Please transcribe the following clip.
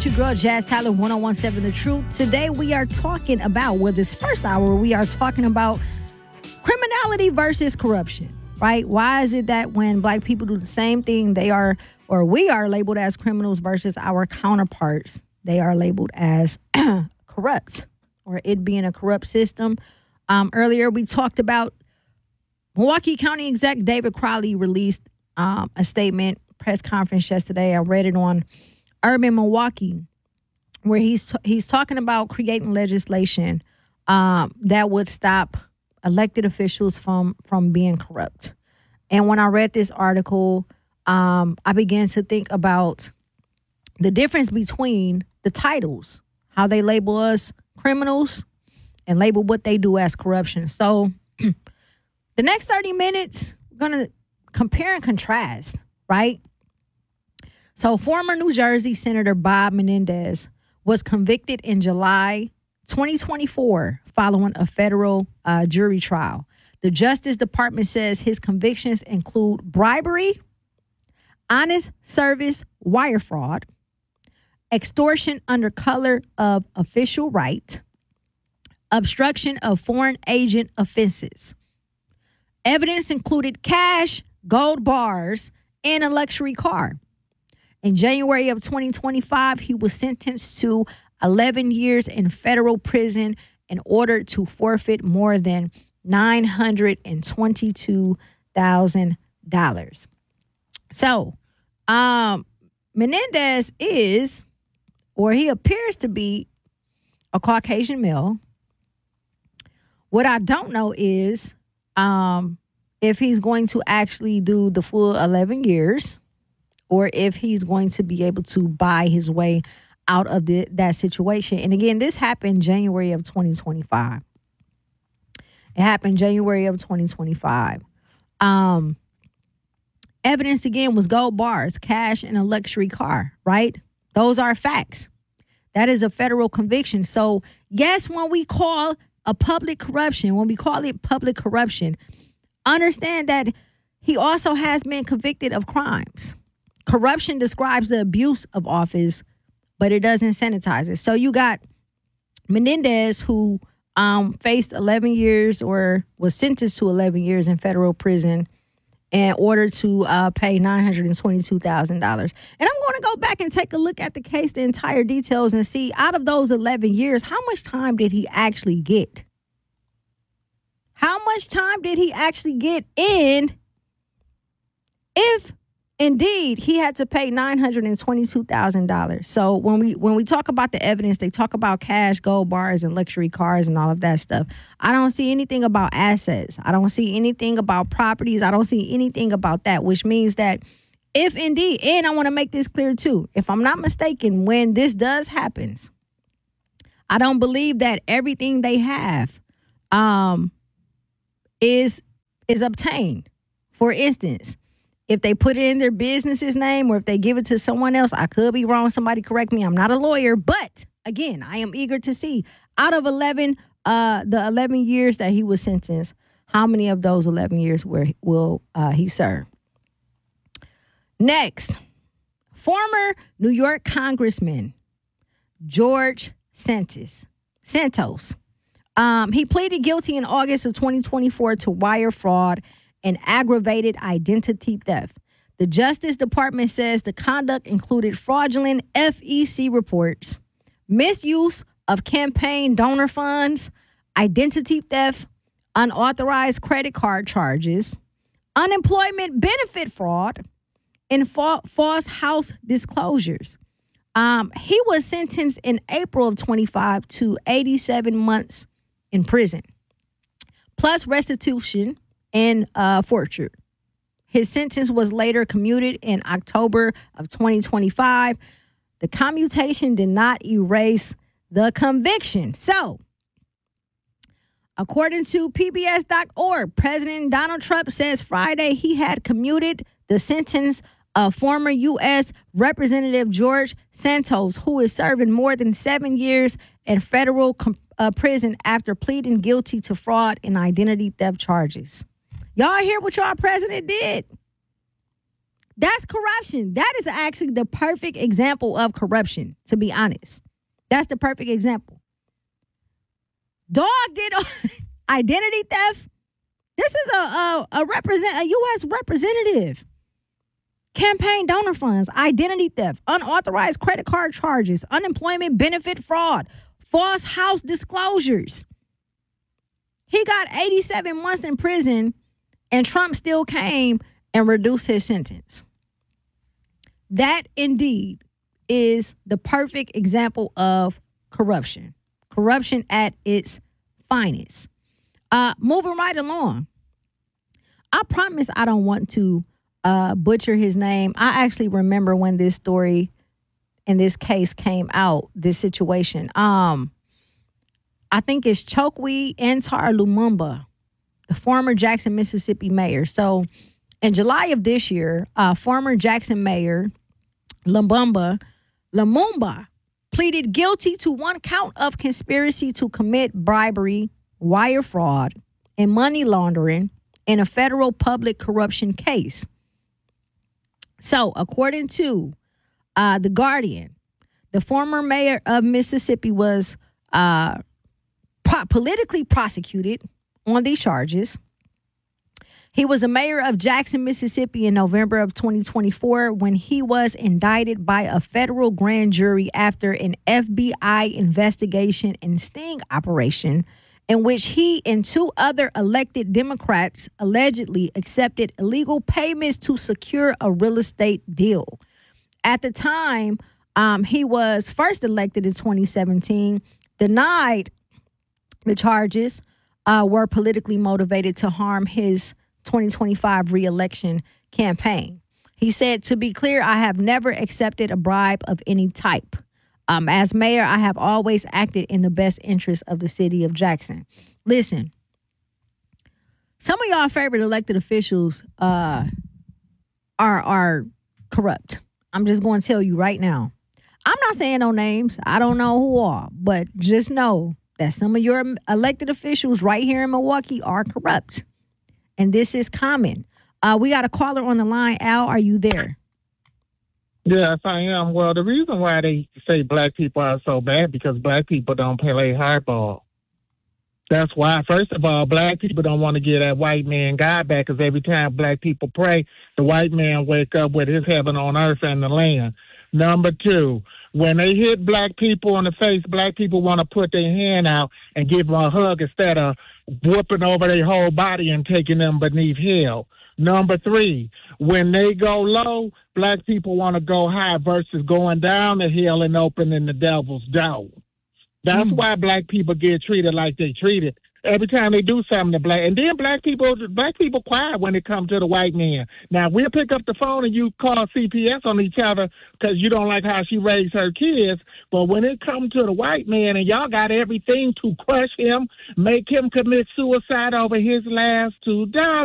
with your girl, Jazz Tyler, 1017 The Truth. Today we are talking about, this first hour, we are talking about criminality versus corruption, right? Why is it that when black people do the same thing, we are labeled as criminals versus our counterparts, they are labeled as corrupt, or it being a corrupt system? Earlier we talked about Milwaukee County Exec David Crowley released a statement, press conference yesterday. I read it on Urban Milwaukee, where he's talking about creating legislation that would stop elected officials from being corrupt. And when I read this article, I began to think about the difference between the titles, how they label us criminals and label what they do as corruption. So the next 30 minutes, we're going to compare and contrast, right? So former New Jersey Senator Bob Menendez was convicted in July 2024 following a federal jury trial. The Justice Department says his convictions include bribery, honest service wire fraud, extortion under color of official right, obstruction of foreign agent offenses. Evidence included cash, gold bars, and a luxury car. In January of 2025, he was sentenced to 11 years in federal prison and ordered to forfeit more than $922,000. So, Menendez he appears to be a Caucasian male. What I don't know is if he's going to actually do the full 11 years, or if he's going to be able to buy his way out of that situation. And again, this happened January of 2025. It happened January of 2025. Evidence, again, was gold bars, cash, and a luxury car, right? Those are facts. That is a federal conviction. So, yes, when we call it public corruption, understand that he also has been convicted of crimes. Corruption describes the abuse of office, but it doesn't sanitize it. So you got Menendez, who faced 11 years or was sentenced to 11 years in federal prison in order to pay $922,000. And I'm going to go back and take a look at the case, the entire details, and see out of those 11 years, how much time did he actually get? How much time did he actually get in if indeed he had to pay $922,000? So when we talk about the evidence, they talk about cash, gold bars, and luxury cars and all of that stuff. I don't see anything about assets. I don't see anything about properties. I don't see anything about that, which means that if indeed, and I want to make this clear too, if I'm not mistaken, when this does happen, I don't believe that everything they have is obtained. For instance, if they put it in their business's name or if they give it to someone else, I could be wrong. Somebody correct me. I'm not a lawyer. But again, I am eager to see out of the 11 years that he was sentenced, how many of those 11 years will he serve? Next, former New York Congressman George Santos. He pleaded guilty in August of 2024 to wire fraud and aggravated identity theft. The Justice Department says the conduct included fraudulent FEC reports, misuse of campaign donor funds, identity theft, unauthorized credit card charges, unemployment benefit fraud, and false house disclosures. He was sentenced in April of 25 to 87 months in prison, plus restitution and forfeiture. His sentence was later commuted in October of 2025. The commutation did not erase the conviction. So, according to PBS.org, President Donald Trump says Friday he had commuted the sentence of former U.S. Representative George Santos, who is serving more than 7 years in federal prison after pleading guilty to fraud and identity theft charges. Y'all hear what y'all president did? That's corruption. That is actually the perfect example of corruption, to be honest. That's the perfect example. Dog did identity theft. This is a U.S. representative. Campaign donor funds, identity theft, unauthorized credit card charges, unemployment benefit fraud, false house disclosures. He got 87 months in prison, and Trump still came and reduced his sentence. That indeed is the perfect example of corruption. Corruption at its finest. Moving right along. I promise I don't want to butcher his name. I actually remember when this story and this case came out, this situation. I think it's Chokwe Antar Lumumba, the former Jackson, Mississippi mayor. So in July of this year, former Jackson mayor Lumumba pleaded guilty to one count of conspiracy to commit bribery, wire fraud, and money laundering in a federal public corruption case. So, according to The Guardian, the former mayor of Mississippi was politically prosecuted on these charges. He was a mayor of Jackson, Mississippi in November of 2024 when he was indicted by a federal grand jury after an FBI investigation and sting operation in which he and two other elected Democrats allegedly accepted illegal payments to secure a real estate deal. At the time, he was first elected in 2017, denied the charges were politically motivated to harm his 2025 re-election campaign. He said, "To be clear, I have never accepted a bribe of any type. As mayor, I have always acted in the best interest of the city of Jackson." Listen, some of y'all favorite elected officials are corrupt. I'm just going to tell you right now. I'm not saying no names. I don't know who are, but just know that some of your elected officials right here in Milwaukee are corrupt. And this is common. We got a caller on the line. Al, are you there? Yes, I am. Well, the reason why they say black people are so bad because black people don't play hardball. That's why, first of all, black people don't want to get that white man God back because every time black people pray, the white man wake up with his heaven on earth and the land. Number two, when they hit black people in the face, black people want to put their hand out and give them a hug instead of whooping over their whole body and taking them beneath hell. Number three, when they go low, black people want to go high versus going down the hill and opening the devil's door. That's why black people get treated like they treated. Every time they do something to black, and then black people quiet when it comes to the white man. Now, we'll pick up the phone and you call CPS on each other because you don't like how she raised her kids. But when it comes to the white man and y'all got everything to crush him, make him commit suicide over his last $2.